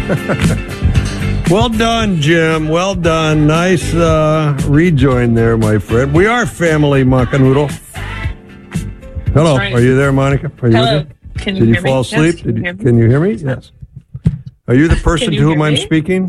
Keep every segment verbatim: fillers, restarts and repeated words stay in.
Well done, Jim. Well done. Nice uh, rejoin there, my friend. We are family, Macanudo. Hello. Right. Are you there, Monica? Are you Hello. There? Can you Did hear you fall me? asleep? Yes. Did Can, you, you can you hear me? Yes. Are you the person you to whom I'm me? speaking?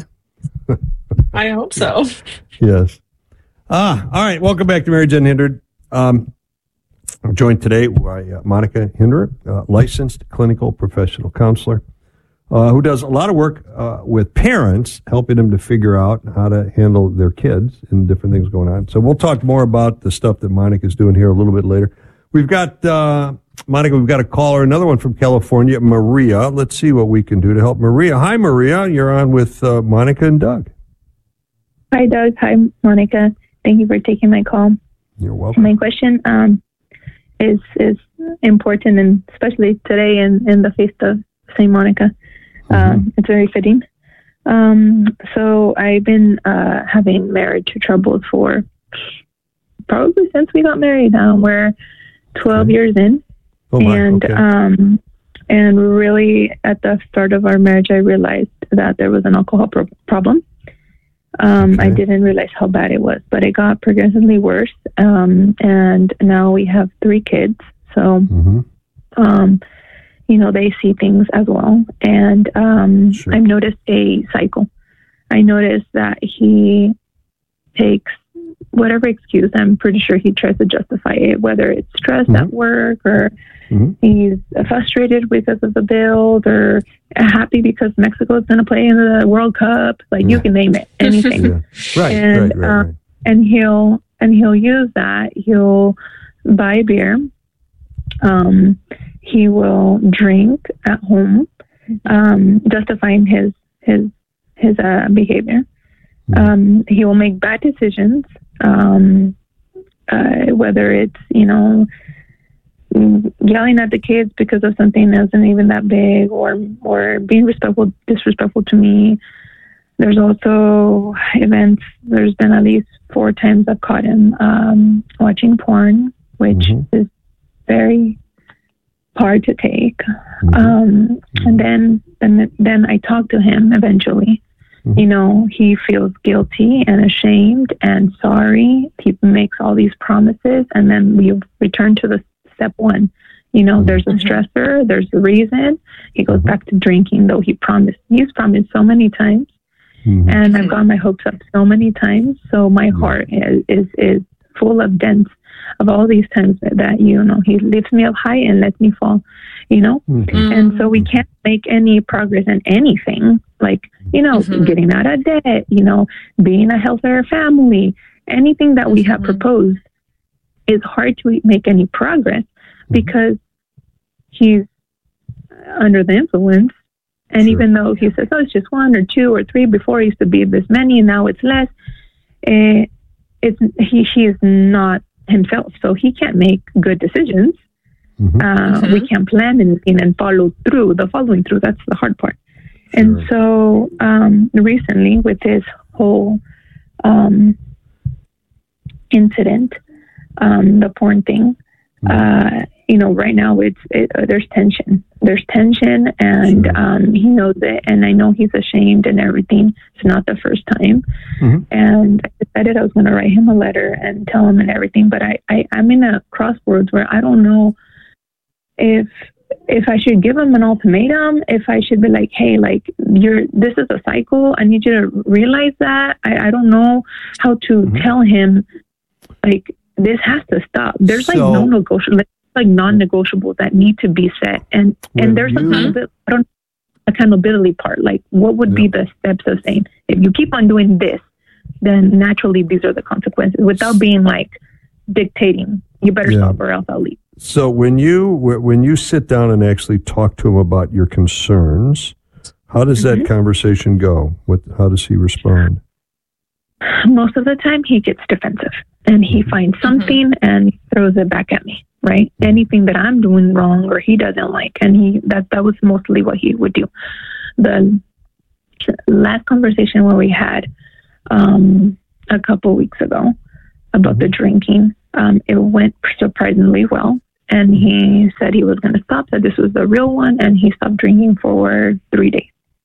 I hope so. Yes. Ah, all right. Welcome back to Marriage Unhindered. Um, I'm joined today by uh, Monica Hinderer, uh, licensed clinical professional counselor, uh, who does a lot of work uh, with parents, helping them to figure out how to handle their kids and different things going on. So we'll talk more about the stuff that Monica's doing here a little bit later. We've got, uh, Monica, we've got a caller, another one from California, Maria. Let's see what we can do to help Maria. Hi, Maria. You're on with uh, Monica and Doug. Hi, Doug. Hi, Monica. Thank you for taking my call. You're welcome. My question um, is is important, and especially today in, in the feast of Saint Monica. Mm-hmm. Um, it's very fitting. Um, so I've been uh, having marriage troubles for probably since we got married. Um, we're twelve okay. years in. Oh my, and okay. um, and really at the start of our marriage, I realized that there was an alcohol pro- problem. Um, okay. I didn't realize how bad it was, but it got progressively worse. Um, and now we have three kids. So, mm-hmm. um, you know, they see things as well. And um, sure. I've noticed a cycle. I noticed that he takes whatever excuse, I'm pretty sure he tries to justify it, whether it's stress mm-hmm. at work or mm-hmm. he's frustrated because of the bills or happy because Mexico is going to play in the World Cup. Like yeah. you can name it, anything. yeah. Right, and, right, right, um, right. And he'll and he'll use that. He'll buy beer. Um, he will drink at home, um, justifying his his his uh, behavior. Mm-hmm. Um, he will make bad decisions. Um, uh, whether it's, you know, yelling at the kids because of something that isn't even that big, or or being respectful, disrespectful to me. There's also events. There's been at least four times I've caught him um, watching porn, which mm-hmm. is very hard to take. Mm-hmm. Um, mm-hmm. And then, then, then I talk to him eventually. You know, he feels guilty and ashamed and sorry. He makes all these promises, and then we return to the step one. You know, there's a stressor, there's a reason. He goes back to drinking, though he promised. He's promised so many times, mm-hmm. and I've got my hopes up so many times. So my heart is, is is full of dents of all these times that, that you know, he lifts me up high and lets me fall. You know, mm-hmm. and so we can't make any progress in anything. Like, you know, mm-hmm. getting out of debt, you know, being a healthier family, anything that we have mm-hmm. proposed is hard to make any progress mm-hmm. because he's under the influence. And sure. even though he says, oh, it's just one or two or three, before it used to be this many and now it's less, uh, it's, he, he is not himself. So he can't make good decisions. Mm-hmm. Uh, mm-hmm. We can't plan anything and follow through. The following through, that's the hard part. Sure. And so um, recently, with this whole um, incident, um, the porn thing, uh, you know, right now it's it, uh, there's tension. There's tension, and sure. um, he knows it, and I know he's ashamed and everything. It's not the first time. Mm-hmm. And I decided I was going to write him a letter and tell him and everything. But I, I I'm in a crossroads where I don't know if. if I should give him an ultimatum, if I should be like, hey, like, you're, this is a cycle. I need you to realize that. I, I don't know how to mm-hmm. tell him, like, this has to stop. There's so, like no negotiable, like non-negotiables that need to be set. And, and there's you, accountability, I don't, accountability part. Like, what would yeah. be the steps of saying, if you keep on doing this, then naturally these are the consequences, without being like dictating, you better yeah. stop or else I'll leave. So when you when you sit down and actually talk to him about your concerns, how does mm-hmm. that conversation go? What how does he respond? Most of the time, he gets defensive, and he mm-hmm. finds something mm-hmm. and throws it back at me. Right? Mm-hmm. Anything that I'm doing wrong or he doesn't like, and he that that was mostly what he would do. The last conversation where we had um, a couple weeks ago about mm-hmm. the drinking, um, it went surprisingly well. And he said he was going to stop, that this was the real one, and he stopped drinking for three days.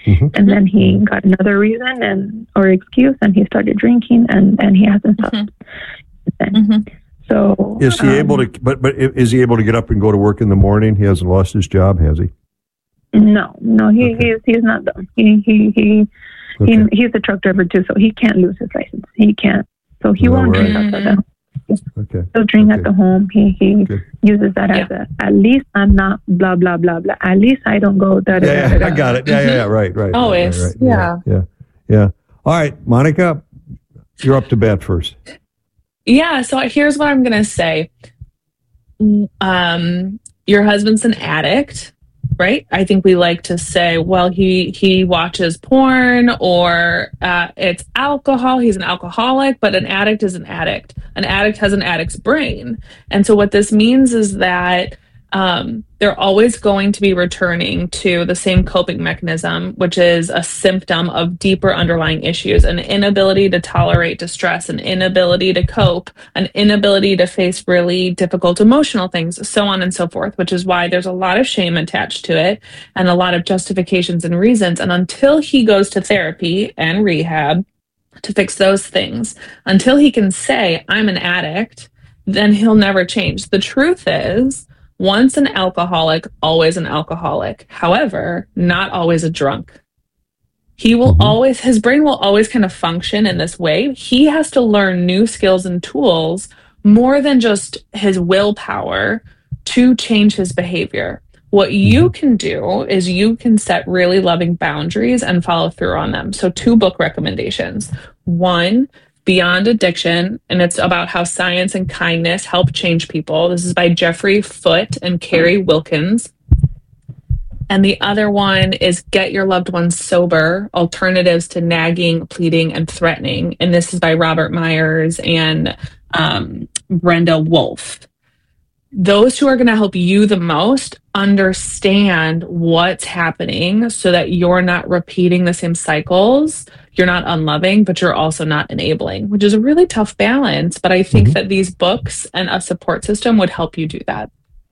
Mhm. and then he got another reason and or excuse, and he started drinking, and, and he hasn't stopped. Mhm. Mhm. So Is he um, able to? But but i- is he able to get up and go to work in the morning? He hasn't lost his job, has he? No, no, he Okay. he's, he's not done. He he he, Okay. he he's a truck driver too, so he can't lose his license. He can't. So he Oh, won't right. drink outside the home. Okay. He'll drink Okay. at the home. He he Good. uses that as a. At least I'm not blah blah blah blah. At least I don't go da da da Yeah, da. yeah, I got it. Yeah, yeah, yeah. Right, right. right, Always. Right, right. Yeah. yeah, yeah. All right, Monica, you're up to bat first. Yeah. So here's what I'm going to say. Um, your husband's an addict, right? I think we like to say, well, he he watches porn, or uh, it's alcohol. He's an alcoholic, but an addict is an addict. An addict has an addict's brain. And so what this means is that um, they're always going to be returning to the same coping mechanism, which is a symptom of deeper underlying issues: an inability to tolerate distress, an inability to cope, an inability to face really difficult emotional things, so on and so forth, which is why there's a lot of shame attached to it and a lot of justifications and reasons. And until he goes to therapy and rehab to fix those things, until he can say, I'm an addict, then he'll never change. The truth is, once an alcoholic, always an alcoholic. However, not always a drunk. He will Mhm. always, his brain will always kind of function in this way. He has to learn new skills and tools more than just his willpower to change his behavior. What you can do is you can set really loving boundaries and follow through on them. So, two book recommendations. One, Beyond Addiction, and it's about how science and kindness help change people. This is by Jeffrey Foote and Carrie Wilkins. And the other one is Get Your Loved Ones Sober, Alternatives to Nagging, Pleading, and Threatening. And this is by Robert Myers and um, Brenda Wolfe. Those two are going to help you the most understand what's happening so that you're not repeating the same cycles. You're not unloving, but you're also not enabling, which is a really tough balance. But I think Mhm. that these books and a support system would help you do that.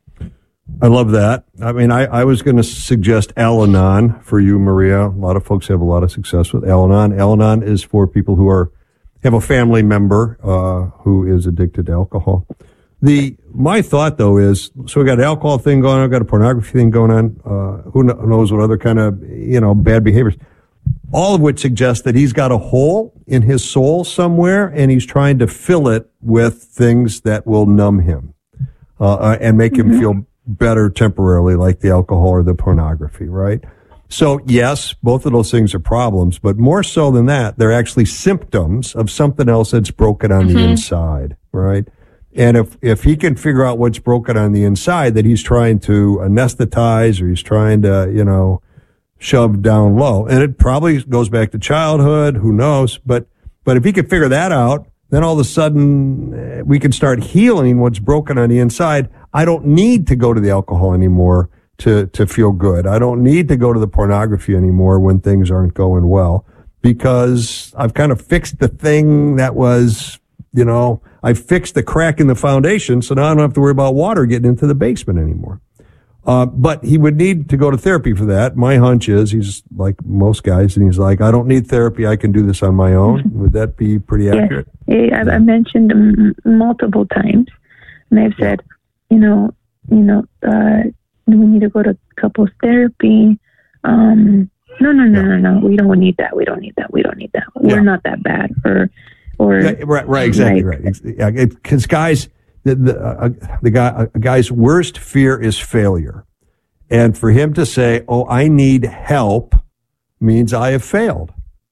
I love that. I mean, I, I was going to suggest Al-Anon for you, Maria. A lot of folks have a lot of success with Al-Anon. Al-Anon is for people who are have a family member uh, who is addicted to alcohol. The my thought though is, so we got an alcohol thing going on, we got a pornography thing going on. Uh, who kn- knows what other kind of you know bad behaviors? All of which suggests that he's got a hole in his soul somewhere, and he's trying to fill it with things that will numb him uh, and make him feel better temporarily, like the alcohol or the pornography, right? So yes, both of those things are problems, but more so than that, they're actually symptoms of something else that's broken on the inside, right? And if, if he can figure out what's broken on the inside that he's trying to anesthetize or he's trying to, you know, shove down low, and it probably goes back to childhood, who knows, but, but if he could figure that out, then all of a sudden eh, we can start healing what's broken on the inside. I don't need to go to the alcohol anymore to, to feel good. I don't need to go to the pornography anymore when things aren't going well, because I've kind of fixed the thing that was, you know, I fixed the crack in the foundation. So now I don't have to worry about water getting into the basement anymore. Uh, but he would need to go to therapy for that. My hunch is he's like most guys, and he's like, I don't need therapy. I can do this on my own. Would that be pretty accurate? Yes, I've, I've mentioned m- multiple times, and I've said, you know, you know, uh, we need to go to couples therapy. Um, no, no, no, Yeah. no, no. We don't need that. We don't need that. We don't need that. We're Yeah. not that bad. Or, or Yeah, right, right, exactly, like- right. Ex- yeah, because guys, the the, uh, the guy, a guy's worst fear is failure, and for him to say, "Oh, I need help," means I have failed.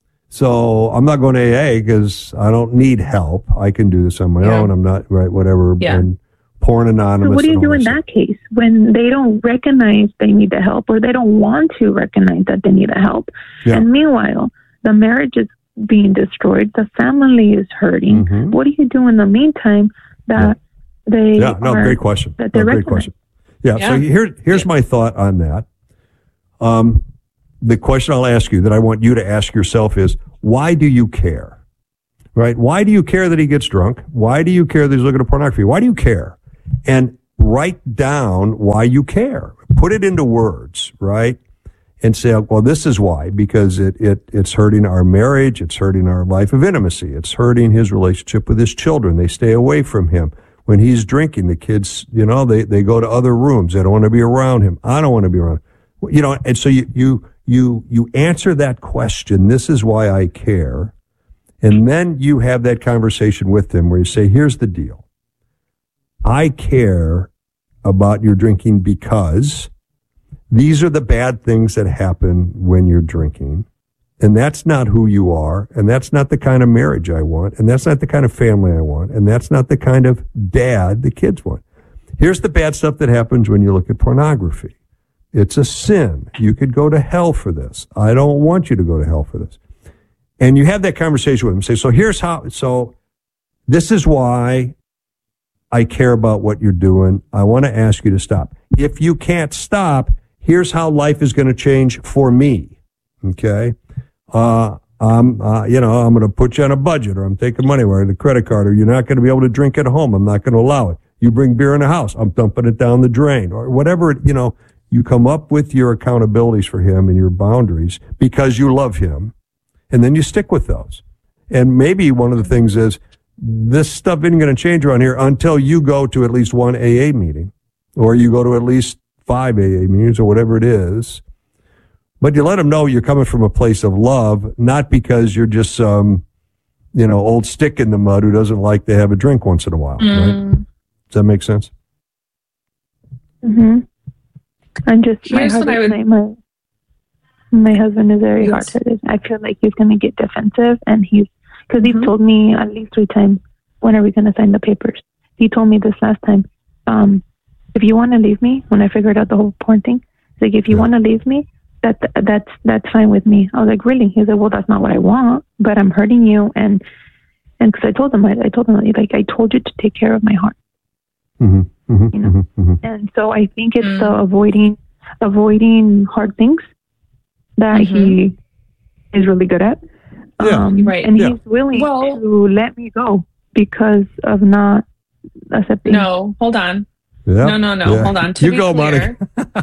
So I'm not going to A A because I don't need help. I can do this on my Yeah. own. I'm not right, whatever. Yeah. And porn anonymous. So what do you and do all in this that case when they don't recognize they need the help, or they don't want to recognize that they need the help? Yeah. And meanwhile, the marriage is being destroyed. The family is hurting. Mhm. What do you do in the meantime that they Yeah, no, are, great question. that No, they great recognize? question. Yeah, so Yeah. here, here's my thought on that. Um, the question I'll ask you that I want you to ask yourself is, why do you care? Right? Why do you care that he gets drunk? Why do you care that he's looking at pornography? Why do you care? And write down why you care. Put it into words, right? and say, well, this is why, because it, it, it's hurting our marriage. It's hurting our life of intimacy. It's hurting his relationship with his children. They stay away from him. When he's drinking, the kids, you know, they, they go to other rooms. They don't want to be around him. I don't want to be around him. You know, and so you, you, you, you answer that question. This is why I care. And then you have that conversation with him where you say, here's the deal. I care about your drinking because these are the bad things that happen when you're drinking. And that's not who you are. And that's not the kind of marriage I want. And that's not the kind of family I want. And that's not the kind of dad the kids want. Here's the bad stuff that happens when you look at pornography. It's a sin. You could go to hell for this. I don't want you to go to hell for this. And you have that conversation with them. Say, so here's how, so this is why I care about what you're doing. I want to ask you to stop. If you can't stop, here's how life is going to change for me. Okay. Uh, I'm, uh, you know, I'm going to put you on a budget, or I'm taking money or the credit card, or you're not going to be able to drink at home. I'm not going to allow it. You bring beer in the house. I'm dumping it down the drain, or whatever, you know, you come up with your accountabilities for him and your boundaries because you love him. And then you stick with those. And maybe one of the things is this stuff isn't going to change around here until you go to at least one A A meeting, or you go to at least five A A meetings, or whatever it is. But you let them know you're coming from a place of love, not because you're just some, you know, old stick in the mud who doesn't like to have a drink once in a while. Mm. Right? Does that make sense? Mm-hmm. I'm just, my husband, would... my, my husband is very yes. hard-headed. I feel like he's going to get defensive, and he's, because he's mm-hmm. told me at least three times, when are we going to sign the papers? He told me this last time, um, if you want to leave me, when I figured out the whole porn thing, he's like, if you yeah. want to leave me, that that's that's fine with me. I was like, really? He's like, well, that's not what I want, but I'm hurting you, and and because I told him, I, I told him, like, I told you to take care of my heart. Mm-hmm, mm-hmm, you know, mm-hmm, mm-hmm. And so I think it's mm-hmm. the avoiding avoiding hard things that mm-hmm. he is really good at. Yeah. Um, right. And yeah. he's willing well, to let me go because of not accepting. No, hold on. Yep. No, no, no. Yeah. Hold on. To you be go, clear,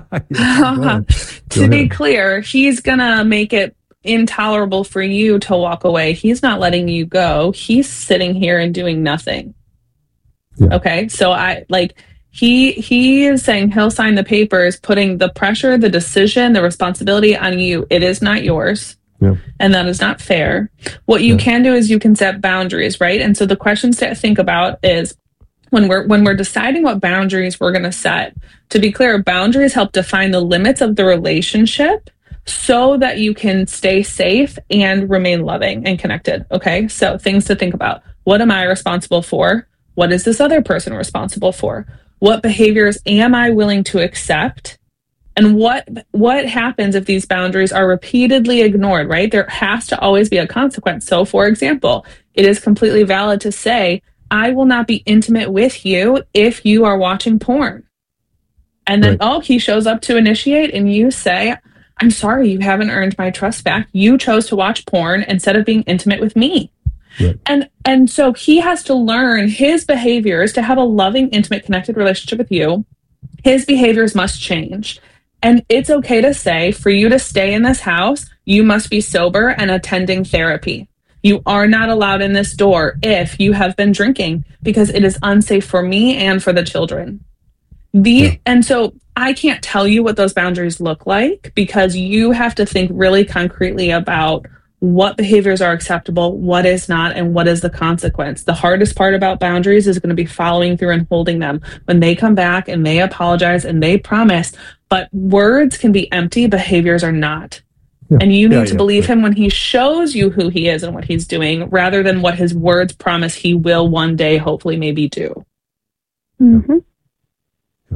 yeah, to be clear, he's gonna make it intolerable for you to walk away. He's not letting you go. He's sitting here and doing nothing. Yeah. Okay, so I like he he is saying he'll sign the papers, putting the pressure, the decision, the responsibility on you. It is not yours. Yeah. And that is not fair. What you yeah. can do is you can set boundaries, right? And so the questions to think about is when we're when we're deciding what boundaries we're going to set. To be clear, boundaries help define the limits of the relationship so that you can stay safe and remain loving and connected. Okay, so things to think about. What am I responsible for? What is this other person responsible for? What behaviors am I willing to accept? And what what happens if these boundaries are repeatedly ignored, right? There has to always be a consequence. So, for example, it is completely valid to say, I will not be intimate with you if you are watching porn. And then, right. oh, he shows up to initiate and you say, I'm sorry, you haven't earned my trust back. You chose to watch porn instead of being intimate with me. Right. And and so he has to learn his behaviors to have a loving, intimate, connected relationship with you. His behaviors must change. And it's okay to say, for you to stay in this house, you must be sober and attending therapy. You are not allowed in this door if you have been drinking because it is unsafe for me and for the children. The yeah. And so I can't tell you what those boundaries look like because you have to think really concretely about what behaviors are acceptable, what is not, and what is the consequence. The hardest part about boundaries is going to be following through and holding them. When they come back and they apologize and they promise, but words can be empty, behaviors are not. Yeah. And you need yeah, to yeah, believe yeah. him when he shows you who he is and what he's doing, rather than what his words promise he will one day, hopefully, maybe do. Mm-hmm. Yeah.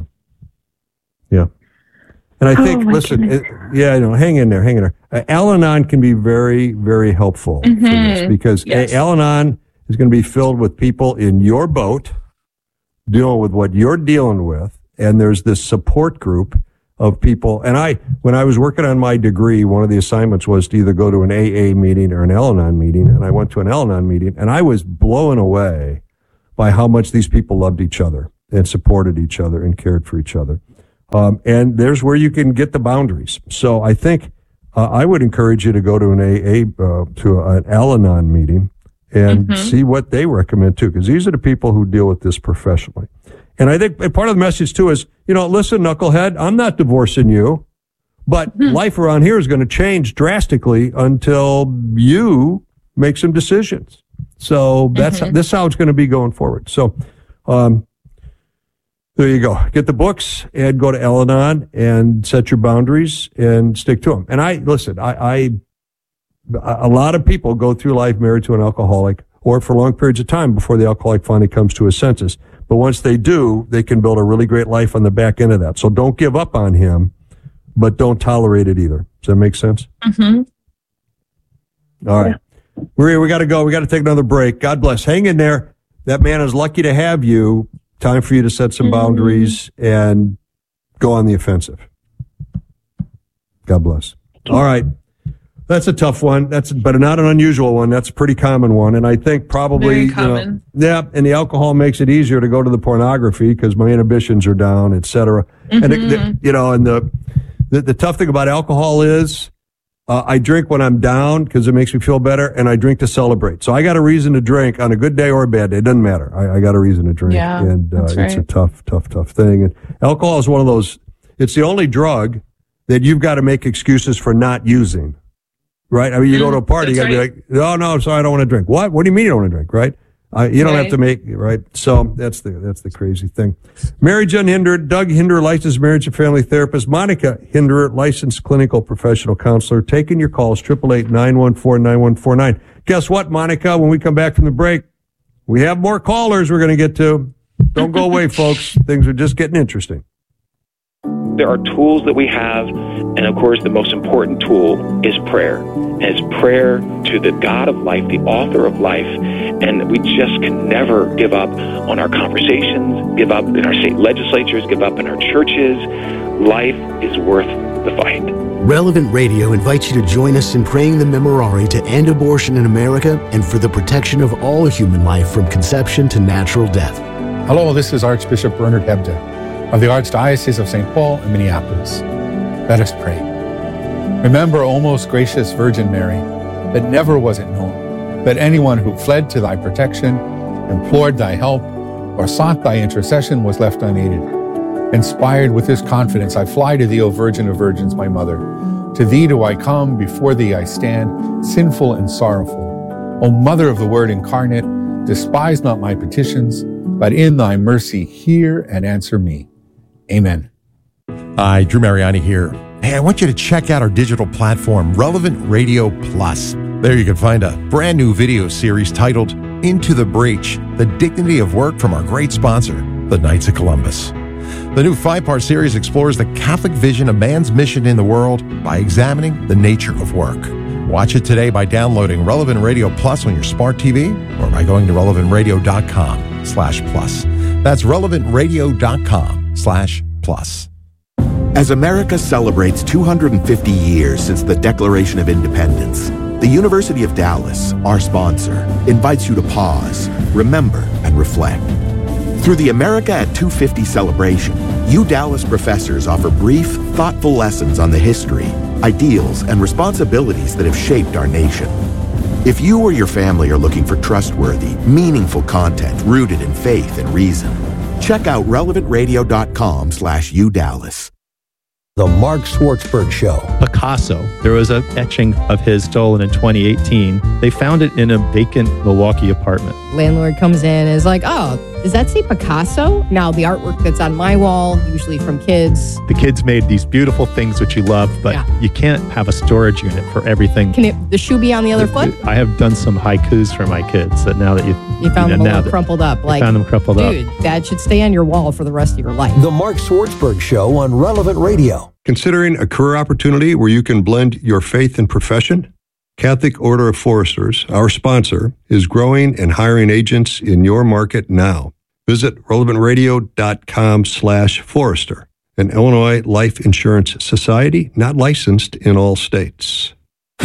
Yeah. And I think, oh, listen, it, yeah, you know, hang in there, hang in there. Uh, Al-Anon can be very, very helpful mm-hmm. for this because yes. uh, Al-Anon is going to be filled with people in your boat dealing with what you're dealing with. And there's this support group of people. And I, when I was working on my degree, one of the assignments was to either go to an A A meeting or an Al-Anon meeting. And I went to an Al-Anon meeting and I was blown away by how much these people loved each other and supported each other and cared for each other. Um, and there's where you can get the boundaries. So I think uh, I would encourage you to go to an A A, uh, to an Al-Anon meeting and mm-hmm. see what they recommend too, because these are the people who deal with this professionally. And I think part of the message too is, you know, listen, knucklehead, I'm not divorcing you, but mm-hmm. life around here is going to change drastically until you make some decisions. So that's mm-hmm. this is how it's going to be going forward. So, um, there you go. Get the books and go to Al-Anon and set your boundaries and stick to them. And I, listen, I, I, a lot of people go through life married to an alcoholic or for long periods of time before the alcoholic finally comes to his senses. But once they do, they can build a really great life on the back end of that. So don't give up on him, but don't tolerate it either. Does that make sense? Mm-hmm. All right. Yeah. Maria, we got to go. We got to take another break. God bless. Hang in there. That man is lucky to have you. Time for you to set some boundaries mm-hmm. and go on the offensive. God bless. All right. That's a tough one. That's, but not an unusual one. That's a pretty common one. And I think probably, Very common. You know, yeah, and the alcohol makes it easier to go to the pornography because my inhibitions are down, et cetera. Mm-hmm. And, it, the, you know, and the, the, the tough thing about alcohol is, Uh, I drink when I'm down because it makes me feel better, and I drink to celebrate. So I got a reason to drink on a good day or a bad day. It doesn't matter. I, I got a reason to drink, yeah, and uh, right. it's a tough, tough, tough thing. And alcohol is one of those. It's the only drug that you've got to make excuses for not using, right? I mean, you mm, go to a party, you got to right. be like, "Oh no, I'm sorry, I don't want to drink." What? What do you mean you don't want to drink? Right? Uh, you don't right. have to make right. So that's the that's the crazy thing. Marriage Unhindered. Doug Hinderer, licensed marriage and family therapist. Monica Hinderer, licensed clinical professional counselor. Taking your calls, triple eight nine one four nine one four nine. Guess what, Monica? When we come back from the break, we have more callers we're going to get to. Don't go away, folks. Things are just getting interesting. There are tools that we have, and of course, the most important tool is prayer. And it's prayer to the God of life, the author of life, and we just can never give up on our conversations, give up in our state legislatures, give up in our churches. Life is worth the fight. Relevant Radio invites you to join us in praying the Memorare to end abortion in America and for the protection of all human life from conception to natural death. Hello, this is Archbishop Bernard Hebda of the Archdiocese of Saint Paul in Minneapolis. Let us pray. Remember, O most gracious Virgin Mary, that never was it known that anyone who fled to thy protection, implored thy help, or sought thy intercession was left unaided. Inspired with this confidence, I fly to thee, O Virgin of Virgins, my mother. To thee do I come, before thee I stand, sinful and sorrowful. O Mother of the Word incarnate, despise not my petitions, but in thy mercy hear and answer me. Amen. Hi, Drew Mariani here. Hey, I want you to check out our digital platform, Relevant Radio Plus. There you can find a brand new video series titled Into the Breach, The Dignity of Work from our great sponsor, the Knights of Columbus. The new five-part series explores the Catholic vision of man's mission in the world by examining the nature of work. Watch it today by downloading Relevant Radio Plus on your smart T V or by going to relevant radio dot com slash plus. That's relevant radio dot com slash plus. As America celebrates two hundred fifty years since the Declaration of Independence, the University of Dallas, our sponsor, invites you to pause, remember, and reflect. Through the America at two fifty celebration, U Dallas professors offer brief, thoughtful lessons on the history, ideals, and responsibilities that have shaped our nation. If you or your family are looking for trustworthy, meaningful content rooted in faith and reason, check out relevant radio dot com slash U Dallas. The Mark Schwartzberg Show. Picasso. There was an etching of his stolen in twenty eighteen. They found it in a vacant Milwaukee apartment. Landlord comes in and is like, oh, does that say Picasso? Now, the artwork that's on my wall, usually from kids. The kids made these beautiful things which you love, but yeah. you can't have a storage unit for everything. Can it, the shoe be on the other foot? I have done some haikus for my kids that now that you... You found them all crumpled up. Like, found them crumpled dude, up. that should stay on your wall for the rest of your life. The Mark Schwartzberg Show on Relevant Radio. Considering a career opportunity where you can blend your faith and profession? Catholic Order of Foresters, our sponsor, is growing and hiring agents in your market now. Visit relevant radio dot com slash forester, an Illinois Life Insurance Society not licensed in all states.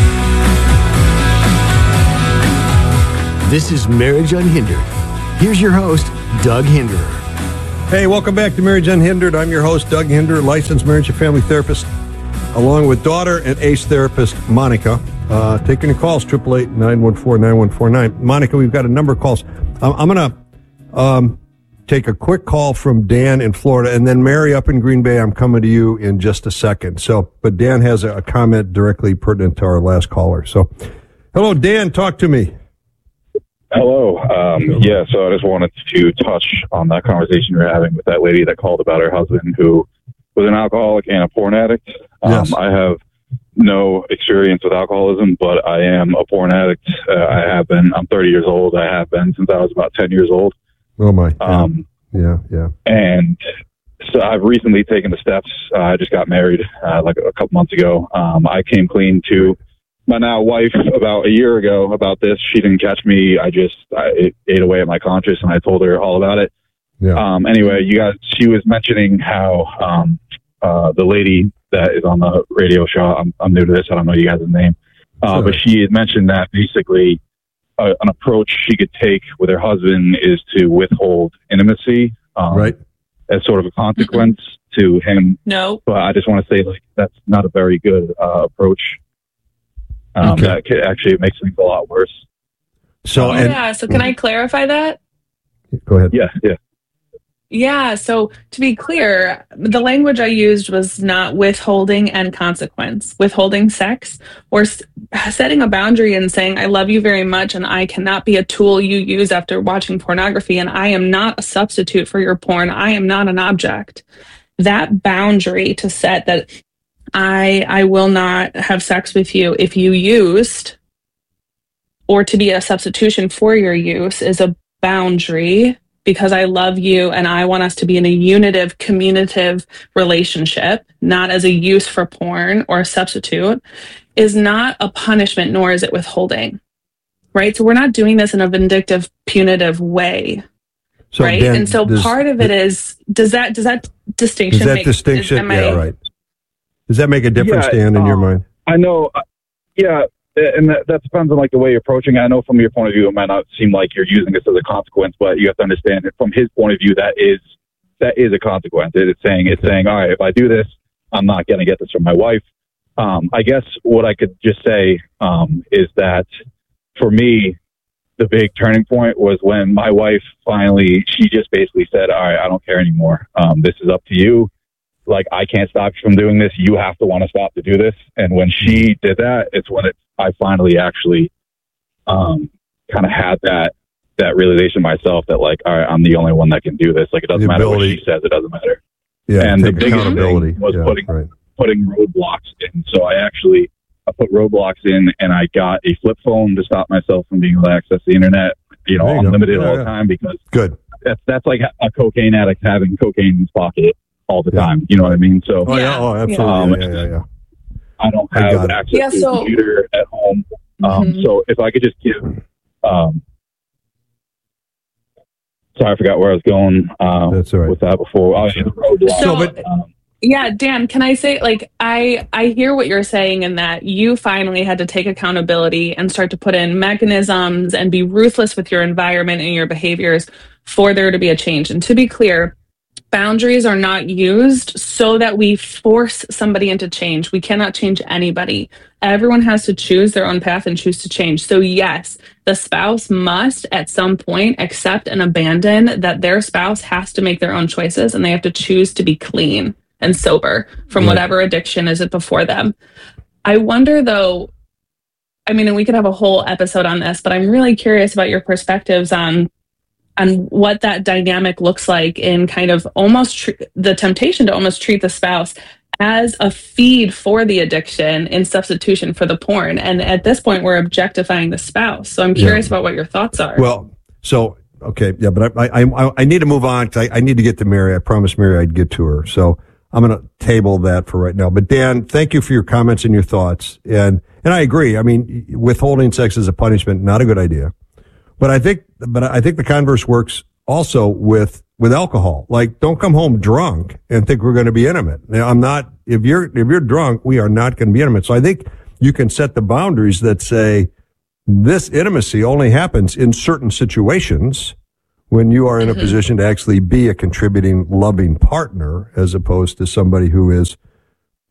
This is Marriage Unhindered. Here's your host, Doug Hinderer. Hey, welcome back to Marriage Unhindered. I'm your host, Doug Hinderer, licensed marriage and family therapist. along with daughter and ACE therapist Monica. Uh, taking your calls, eight eight eight, nine one four, nine one four nine. Monica, we've got a number of calls. I'm, I'm going to um, take a quick call from Dan in Florida, and then Mary up in Green Bay, I'm coming to you in just a second. So, but Dan has a, a comment directly pertinent to our last caller. So, hello, Dan, talk to me. Hello. Um, yeah, so I just wanted to touch on that conversation you were having with that lady that called about her husband who was an alcoholic and a porn addict. Um, Yes. I have no experience with alcoholism, but I am a porn addict. Uh, I have been. I'm thirty years old. I have been since I was about ten years old. Oh, my. Yeah, Um, yeah. yeah. and so I've recently taken the steps. Uh, I just got married uh, like a couple months ago. Um, I came clean to my now wife about a year ago about this. She didn't catch me. I just I, it ate away at my conscience, and I told her all about it. Yeah. Um, anyway, you guys, she was mentioning how um, uh, the lady that is on the radio show, I'm, I'm new to this, I don't know you guys' name, uh, Sure. but she had mentioned that basically uh, an approach she could take with her husband is to withhold intimacy, um, Right. as sort of a consequence to him. No. But I just want to say, like, that's not a very good uh, approach. Um, Okay. That could, actually it makes things a lot worse. So, and Yeah. So can I clarify that? go ahead. Yeah, yeah. Yeah. So to be clear, the language I used was not withholding and consequence, withholding sex or s- setting a boundary and saying, I love you very much and I cannot be a tool you use after watching pornography. And I am not a substitute for your porn. I am not an object. That boundary to set that I, I will not have sex with you if you used, or to be a substitution for your use is a boundary, because I love you and I want us to be in a unitive, communicative relationship, not as a use for porn or a substitute, is not a punishment, nor is it withholding, right? So we're not doing this in a vindictive, punitive way, So, right? Dan, and so does- part of it is, does that does that distinction Does that make, distinction? is- am I- Yeah, right. Does that make a difference, Yeah, Dan, in your um, mind? I know, uh, yeah, and that, that depends on like the way you're approaching it. I know from your point of view, it might not seem like you're using this as a consequence, but you have to understand that from his point of view, that is that is a consequence. It's saying it's saying, all right, if I do this, I'm not going to get this from my wife. Um, I guess what I could just say um, is that for me, the big turning point was when my wife finally, she just basically said, all right, I don't care anymore. Um, this is up to you. Like, I can't stop you from doing this. You have to want to stop to do this. And when she did that, it's when it, I finally actually um, kind of had that that realization myself that, like, all right, I'm the only one that can do this. Like, it doesn't The matter ability- what she says. It doesn't matter. Yeah, and the take biggest accountability. thing was Yeah, putting right. putting roadblocks in. So I actually I put roadblocks in, and I got a flip phone to stop myself from being able to access the internet, you know, There you go. unlimited Yeah, all yeah. the time, because Good. that's that's like a cocaine addict having cocaine in his pocket all the Yeah. time. You know what I mean? So Oh, yeah. Yeah. Oh, absolutely. Um, yeah, yeah, yeah. I don't I have got it. access Yeah, to a so- computer at home. Um, Mhm. So if I could just give, um, sorry, I forgot where I was going um, That's all right. with that before. Oh, yeah, the roadblocks. So, but- um, Yeah, Dan, can I say, like, I I hear what you're saying in that you finally had to take accountability and start to put in mechanisms and be ruthless with your environment and your behaviors for there to be a change. And to be clear, boundaries are not used so that we force somebody into change. We cannot change anybody. Everyone has to choose their own path and choose to change. So yes, the spouse must at some point accept and abandon that their spouse has to make their own choices and they have to choose to be clean and sober from Right. whatever addiction is it before them. I wonder though, I mean, and we could have a whole episode on this, but I'm really curious about your perspectives on on what that dynamic looks like in kind of almost tr- the temptation to almost treat the spouse as a feed for the addiction in substitution for the porn. And at this point, we're objectifying the spouse. So I'm curious Yeah. about what your thoughts are. Well, so, okay. Yeah, but I, I, I, I need to move on because I, I need to get to Mary. I promised Mary I'd get to her. So I'm going to table that for right now. But Dan, thank you for your comments and your thoughts. And, and I agree. I mean, withholding sex as a punishment, not a good idea. But I think, but I think the converse works also with, with alcohol. Like, don't come home drunk and think we're going to be intimate. Now, I'm not, if you're, if you're drunk, we are not going to be intimate. So I think you can set the boundaries that say this intimacy only happens in certain situations when you are in a Mm-hmm. position to actually be a contributing, loving partner as opposed to somebody who is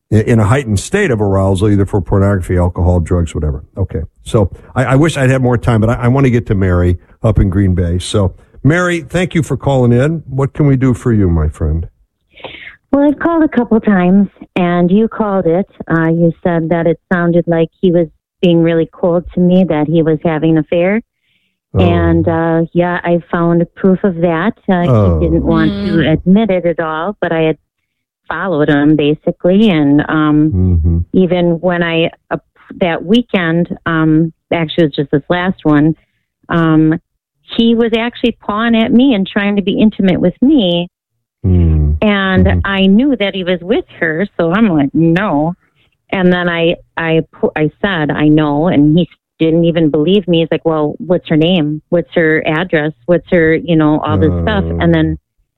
in, in a heightened state of arousal, either for pornography, alcohol, drugs, whatever. Okay. So I, I wish I'd had more time, but I, I want to get to Mary up in Green Bay. So Mary, thank you for calling in. What can we do for you, my friend? Well, I've called a couple times, and you called it. Uh, you said that it sounded like he was being really cold to me, that he was having an affair. Oh. And, uh, yeah, I found proof of that. Uh, oh. He didn't want mm. to admit it at all, but I had followed him, basically. And um, mm-hmm. even when I, uh, that weekend, um, actually it was just this last one, um, he was actually pawing at me and trying to be intimate with me. Mm. And mm-hmm. I knew that he was with her, so I'm like, no. And then I, I, I said, I know, and he didn't even believe me. He's like, well, what's her name? What's her address? What's her, you know, all this uh. stuff. And then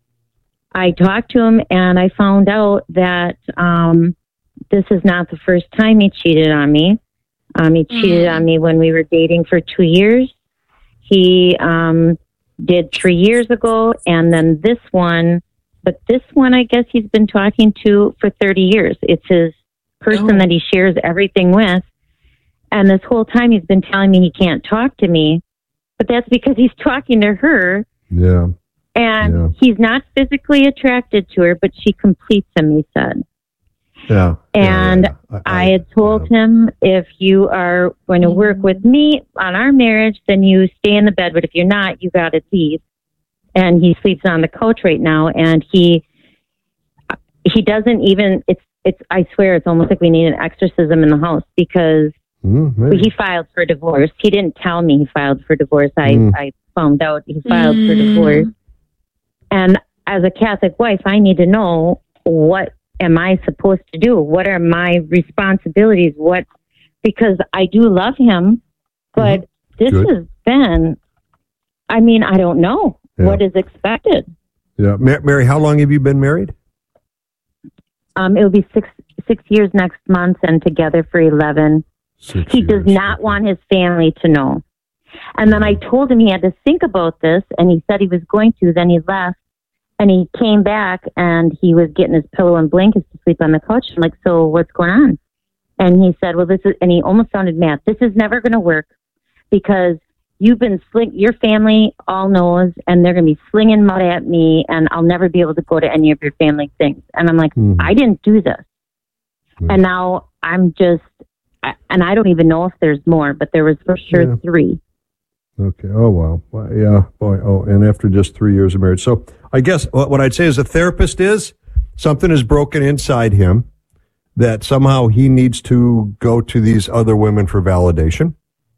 I talked to him, and I found out that um, this is not the first time he cheated on me. Um, he mm. cheated on me when we were dating for two years. He um, did three years ago, and then this one. But this one, I guess he's been talking to for thirty years. It's his person oh. that he shares everything with. And this whole time he's been telling me he can't talk to me. But that's because he's talking to her. Yeah. And yeah. he's not physically attracted to her, but she completes him, he said. Yeah. And yeah, yeah, yeah. I, I, I had told yeah. him, if you are going to work with me on our marriage, then you stay in the bed. But if you're not, you got to leave. And he sleeps on the couch right now, and he he doesn't even. It's it's. I swear, it's almost like we need an exorcism in the house, because mm, he filed for divorce. He didn't tell me he filed for divorce. I mm. I found out he filed mm. for divorce. And as a Catholic wife, I need to know, what am I supposed to do? What are my responsibilities? What, because I do love him, but mm-hmm. this Good. has been. I mean, I don't know. Yeah. What is expected? Yeah, Mary, how long have you been married? Um, it will be six six years next month, and together for eleven. Six he years. Does not want his family to know. And then I told him he had to think about this, and he said he was going to. Then he left, and he came back, and he was getting his pillow and blankets to sleep on the couch. I'm like, so what's going on? And he said, well, this is, and he almost sounded mad. This is never going to work, because you've been sling, your family all knows, and they're going to be slinging mud at me, and I'll never be able to go to any of your family things. And I'm like, mm-hmm. I didn't do this. Mm-hmm. And now I'm just, and I don't even know if there's more, but there was for sure yeah. three. Okay. Oh, wow. Well, yeah. Boy. Oh, and after just three years of marriage. So I guess what I'd say as a therapist is, something is broken inside him, that somehow he needs to go to these other women for validation.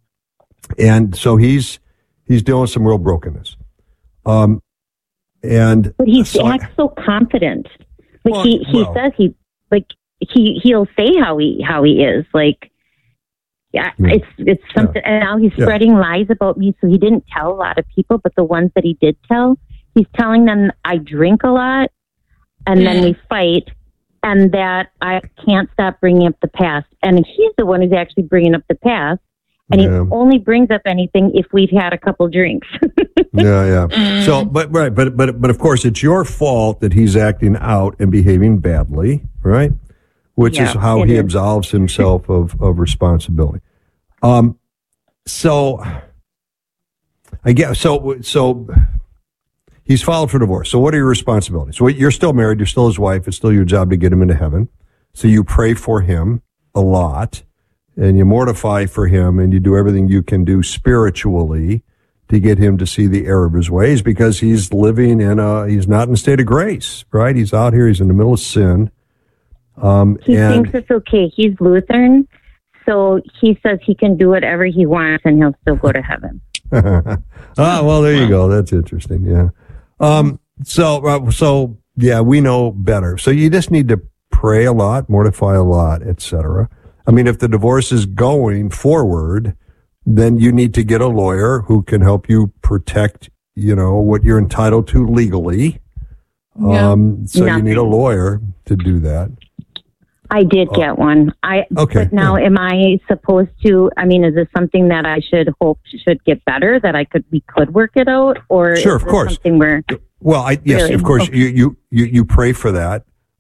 And so he's he's doing some real brokenness. Um, and but he so acts I, so confident. Like well, he, he well, says he like he he'll say how he how he is. Like yeah, yeah. it's it's something. Yeah. And now he's yeah. spreading lies about me. So he didn't tell a lot of people, but the ones that he did tell, he's telling them I drink a lot, and mm. then we fight, and that I can't stop bringing up the past. And he's the one who's actually bringing up the past. And yeah. he only brings up anything if we've had a couple drinks. yeah, yeah. So, but right, but but but of course, it's your fault that he's acting out and behaving badly, right? Which yeah, is how he is. absolves himself of of responsibility. Um, so I guess so. So he's filed for divorce. So what are your responsibilities? So you're still married. You're still his wife. It's still your job to get him into heaven. So you pray for him a lot. And you mortify for him, and you do everything you can do spiritually to get him to see the error of his ways, because he's living in a, he's not in a state of grace, right? He's out here, he's in the middle of sin. Um, he and, thinks it's okay. He's Lutheran, so he says he can do whatever he wants and he'll still go to heaven. ah, well, there you go. That's interesting. Yeah. Um, so, uh, so yeah, we know better. So you just need to pray a lot, mortify a lot, et cetera. I mean, if the divorce is going forward, then you need to get a lawyer who can help you protect, you know, what you're entitled to legally. Yeah. Um, so Nothing. you need a lawyer to do that. I did uh, get one. I okay. But now, yeah. am I supposed to? I mean, is this something that I should hope should get better? That I could we could work it out, or sure, is of course. Something where well, I yes, really? of course. Okay. You, you you you pray for that.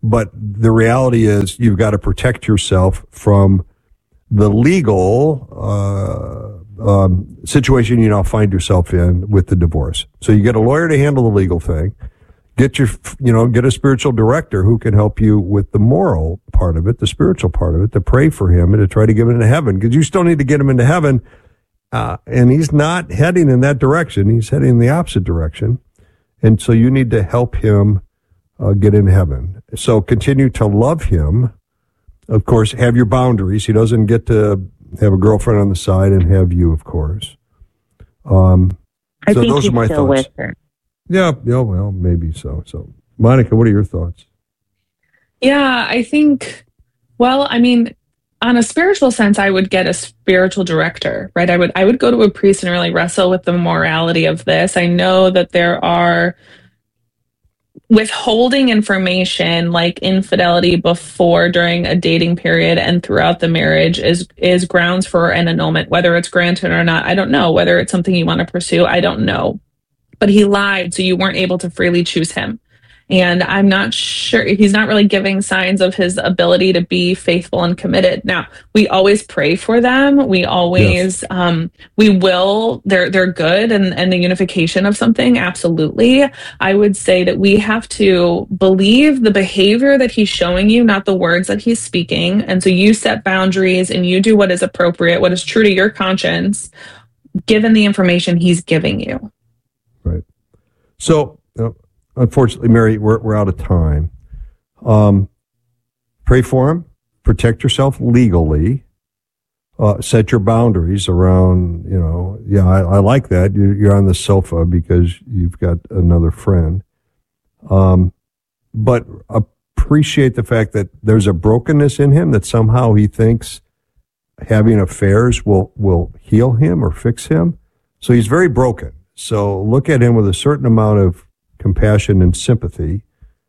but the reality is you've got to protect yourself from the legal uh, um, situation you now find yourself in with the divorce. So you get a lawyer to handle the legal thing. Get your, you know, get a spiritual director who can help you with the moral part of it, the spiritual part of it, to pray for him and to try to get him into heaven, because you still need to get him into heaven. Uh, and he's not heading in that direction. He's heading in the opposite direction. And so you need to help him uh, get in heaven. So continue to love him. Of course, have your boundaries. He doesn't get to have a girlfriend on the side and have you, of course. Um, I so think those he's are my still thoughts. with her. Yeah, yeah, well, maybe so. So, Monica, what are your thoughts? Yeah, I think, well, I mean, on a spiritual sense, I would get a spiritual director, right? I would I would go to a priest and really wrestle with the morality of this. I know that there are withholding information like infidelity before, during a dating period, and throughout the marriage is is grounds for an annulment. Whether it's granted or not, I don't know. Whether it's something you want to pursue, I don't know. But he lied, so you weren't able to freely choose him. And I'm not sure, he's not really giving signs of his ability to be faithful and committed. Now, we always pray for them. We always, yes. um, we will, they're, they're good. And, and the unification of something, absolutely. I would say that we have to believe the behavior that he's showing you, not the words that he's speaking. And so you set boundaries and you do what is appropriate, what is true to your conscience, given the information he's giving you. Right. So, uh, unfortunately, Mary, we're, we're out of time. Um, pray for him. Protect yourself legally. Uh, set your boundaries around, you know, yeah, I, I like that. You're, you're on the sofa because you've got another friend. Um, but appreciate the fact that there's a brokenness in him, that somehow he thinks having affairs will, will heal him or fix him. So he's very broken. So look at him with a certain amount of compassion and sympathy,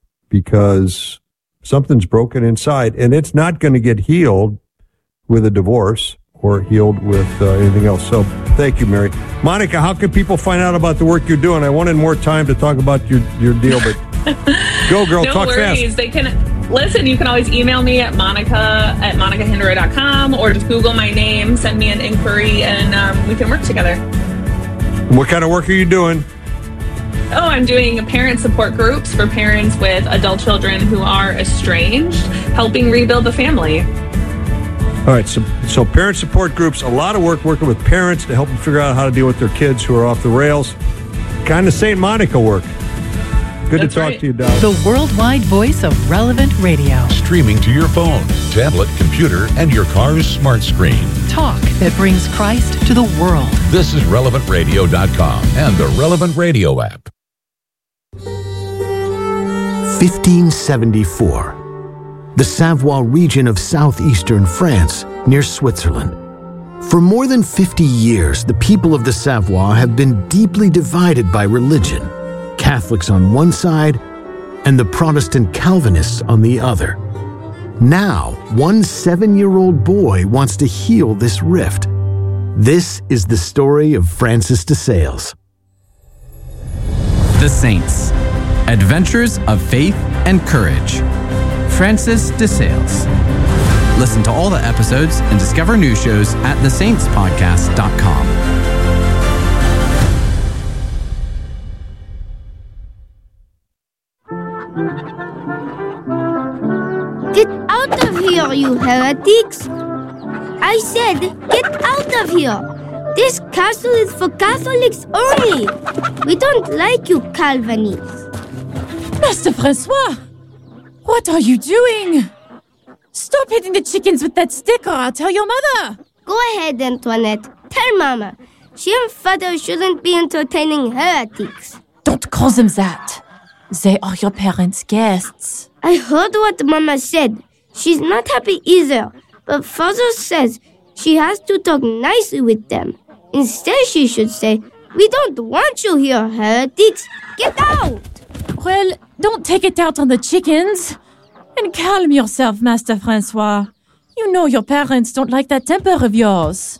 because something's broken inside, and it's not going to get healed with a divorce or healed with uh, anything else. So thank you, Mary. Monica, how can people find out about the work you're doing? I wanted more time to talk about your, your deal, but go, girl, no talk worries. fast. They can listen. You can always email me at monica at monica hinderer dot com, or just Google my name, send me an inquiry, and um, we can work together. What kind of work are you doing? Oh, I'm doing parent support groups for parents with adult children who are estranged, helping rebuild the family. All right, so, so parent support groups, a lot of work working with parents to help them figure out how to deal with their kids who are off the rails. Kind of Saint Monica work. Good That's to talk right. to you, Doc. The worldwide voice of Relevant Radio. Streaming to your phone, tablet, computer, and your car's smart screen. Talk that brings Christ to the world. This is relevant radio dot com and the Relevant Radio app. fifteen seventy-four. The Savoie region of southeastern France, near Switzerland. For more than fifty years, the people of the Savoie have been deeply divided by religion. Catholics on one side and the Protestant Calvinists on the other. Now, one seven-year-old boy wants to heal this rift. This is the story of Francis de Sales. The Saints. Adventures of Faith and Courage. Francis de Sales. Listen to all the episodes and discover new shows at the saints podcast dot com. Get out of here, you heretics! I said, get out of here! This castle is for Catholics only! We don't like you Calvinists! Master Francois! What are you doing? Stop hitting the chickens with that stick or I'll tell your mother! Go ahead, Antoinette. Tell Mama. She and Father shouldn't be entertaining heretics. Don't call them that. They are your parents' guests. I heard what Mama said. She's not happy either, but Father says she has to talk nicely with them. Instead, she should say, we don't want you here, heretics. Get out! Well, don't take it out on the chickens. And calm yourself, Master Francois. You know your parents don't like that temper of yours.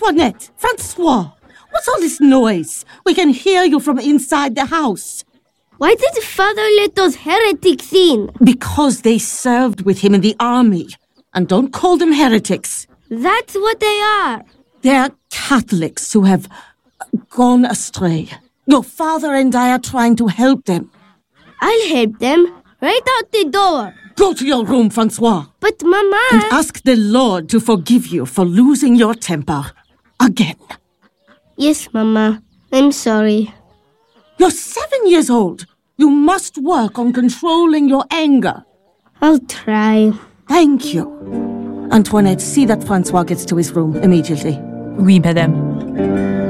Antoinette, Francois, what's all this noise? We can hear you from inside the house. Why did Father let those heretics in? Because they served with him in the army. And don't call them heretics. That's what they are. They're Catholics who have gone astray. Your father and I are trying to help them. I'll help them. Right out the door. Go to your room, Francois. But, Mama... And ask the Lord to forgive you for losing your temper. Again. Yes, Mama. I'm sorry. You're seven years old. You must work on controlling your anger. I'll try. Thank you. Antoinette, see that Francois gets to his room immediately. Oui, madame.